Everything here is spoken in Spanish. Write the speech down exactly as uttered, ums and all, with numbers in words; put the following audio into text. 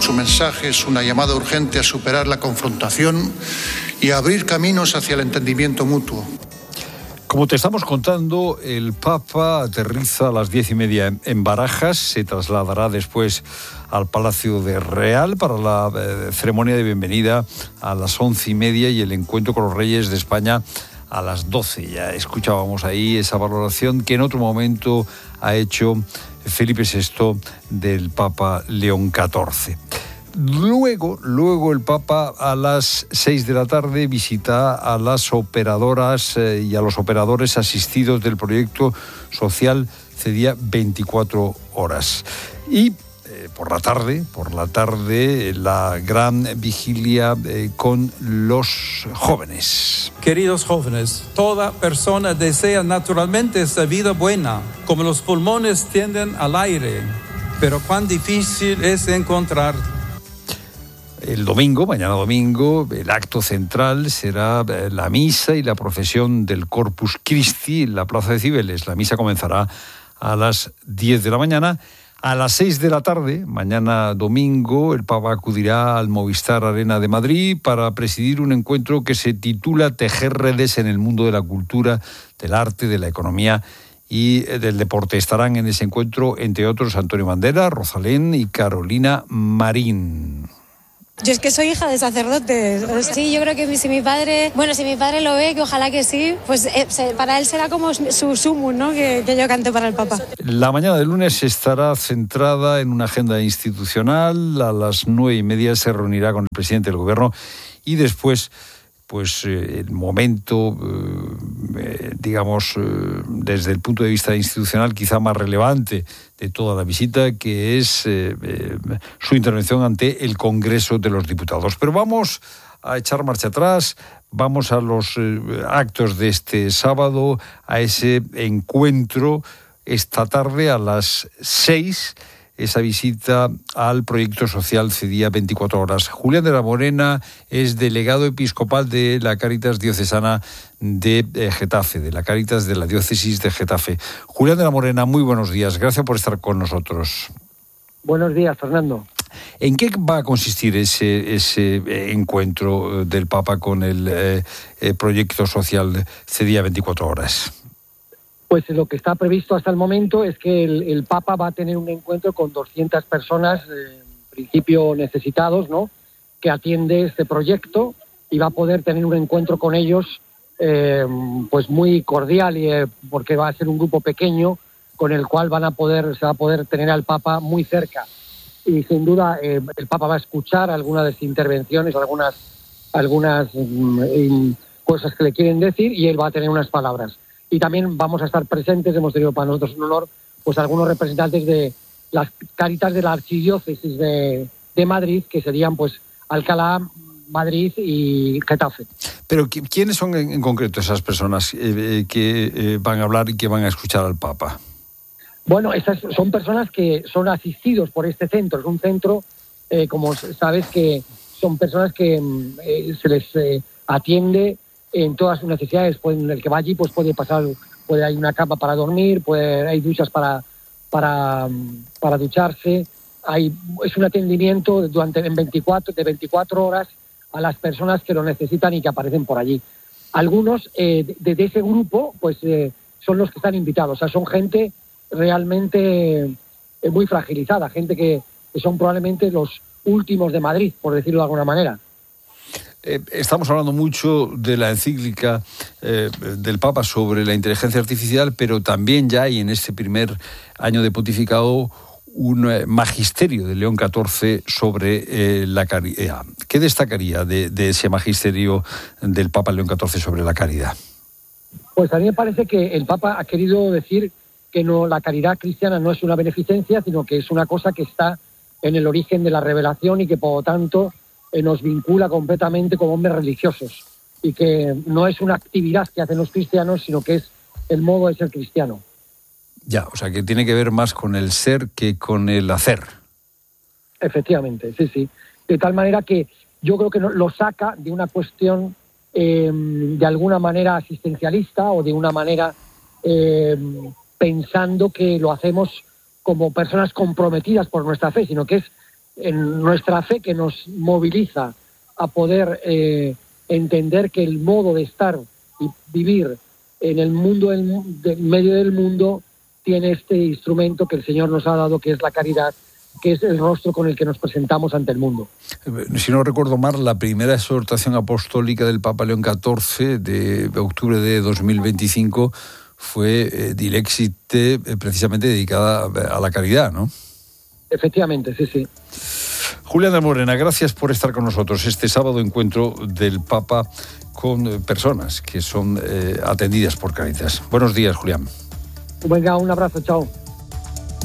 Su mensaje es una llamada urgente a superar la confrontación y a abrir caminos hacia el entendimiento mutuo. Como te estamos contando, el Papa aterriza a las diez y media en Barajas, se trasladará después al Palacio de Real para la eh, ceremonia de bienvenida a las once y media y el encuentro con los Reyes de España a las doce. Ya escuchábamos ahí esa valoración que en otro momento ha hecho Felipe sexto del Papa León catorce. Luego, luego el Papa a las seis de la tarde visita a las operadoras eh, y a los operadores asistidos del proyecto social Cedía veinticuatro horas. Y eh, por la tarde, por la tarde, la gran vigilia eh, con los jóvenes. Queridos jóvenes, toda persona desea naturalmente esta vida buena, como los pulmones tienden al aire, pero cuán difícil es encontrar. El domingo, mañana domingo, el acto central será la misa y la procesión del Corpus Christi en la Plaza de Cibeles. La misa comenzará a las diez de la mañana. A las seis de la tarde, mañana domingo, el Papa acudirá al Movistar Arena de Madrid para presidir un encuentro que se titula Tejer redes en el mundo de la cultura, del arte, de la economía y del deporte. Estarán en ese encuentro, entre otros, Antonio Banderas, Rosalén y Carolina Marín. Yo es que soy hija de sacerdotes. Sí, yo creo que si mi padre, bueno, si mi padre lo ve, que ojalá que sí, pues eh, para él será como su sumum, ¿no? Que, que yo cante para el Papa. La mañana del lunes estará centrada en una agenda institucional. A las nueve y media se reunirá con el presidente del Gobierno y después, pues eh, el momento, eh, digamos, eh, desde el punto de vista institucional quizá más relevante de toda la visita, que es eh, eh, su intervención ante el Congreso de los Diputados. Pero vamos a echar marcha atrás, vamos a los eh, actos de este sábado, a ese encuentro esta tarde a las seis, esa visita al proyecto social Cedía veinticuatro horas. Julián de la Morena es delegado episcopal de la Cáritas Diocesana de eh, Getafe, de la Cáritas de la Diócesis de Getafe. Julián de la Morena, muy buenos días. Gracias por estar con nosotros. Buenos días, Fernando. ¿En qué va a consistir ese, ese encuentro del Papa con el eh, eh, proyecto social Cedía veinticuatro horas? Pues lo que está previsto hasta el momento es que el, el Papa va a tener un encuentro con doscientas personas, eh, en principio necesitados, ¿no?, que atiende este proyecto, y va a poder tener un encuentro con ellos eh, pues muy cordial, y, eh, porque va a ser un grupo pequeño con el cual van a poder, se va a poder tener al Papa muy cerca. Y sin duda eh, el Papa va a escuchar algunas de sus intervenciones, algunas, algunas um, cosas que le quieren decir, y él va a tener unas palabras. Y también vamos a estar presentes, hemos tenido para nosotros un honor, pues algunos representantes de las Cáritas de la Archidiócesis de, de Madrid, que serían pues Alcalá, Madrid y Getafe. Pero ¿quiénes son en, en concreto esas personas eh, que eh, van a hablar y que van a escuchar al Papa? Bueno, esas son personas que son asistidos por este centro. Es un centro, eh, como sabes, que son personas que eh, se les eh, atiende en todas sus necesidades. Pues el que va allí pues puede pasar, puede hay una cama para dormir, puede, hay duchas para para para ducharse. Hay es un atendimiento durante en veinticuatro de veinticuatro horas a las personas que lo necesitan y que aparecen por allí. Algunos eh, de, de ese grupo pues eh, son los que están invitados. O sea, son gente realmente eh, muy fragilizada, gente que, que son probablemente los últimos de Madrid, por decirlo de alguna manera. Eh, estamos hablando mucho de la encíclica eh, del Papa sobre la inteligencia artificial, pero también ya hay en este primer año de pontificado un eh, magisterio de León catorce sobre eh, la caridad. ¿Qué destacaría de, de ese magisterio del Papa León catorce sobre la caridad? Pues a mí me parece que el Papa ha querido decir que no, la caridad cristiana no es una beneficencia, sino que es una cosa que está en el origen de la revelación y que por lo tanto eh, nos vincula completamente como hombres religiosos, y que no es una actividad que hacen los cristianos, sino que es el modo de ser cristiano. Ya, o sea, que tiene que ver más con el ser que con el hacer. Efectivamente, sí, sí. De tal manera que yo creo que lo saca de una cuestión eh, de alguna manera asistencialista o de una manera eh, pensando que lo hacemos como personas comprometidas por nuestra fe, sino que es en nuestra fe que nos moviliza a poder eh, entender que el modo de estar y vivir en el mundo, en medio del mundo, tiene este instrumento que el Señor nos ha dado, que es la caridad, que es el rostro con el que nos presentamos ante el mundo. Si no recuerdo mal, la primera exhortación apostólica del Papa León catorce de octubre de dos mil veinticinco fue eh, Dilexite, eh, precisamente dedicada a la caridad, ¿no? Efectivamente, sí, sí. Julián de Morena, gracias por estar con nosotros. Este sábado encuentro del Papa con personas que son eh, atendidas por Cáritas. Buenos días, Julián. Venga, un abrazo, chao.